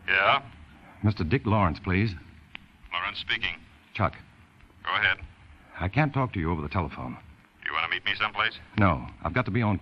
Yeah? Mr. Dick Lawrence, please. Lawrence speaking. Chuck, Go ahead. I can't talk to you over the telephone. You want to meet me someplace? No, I've got to be on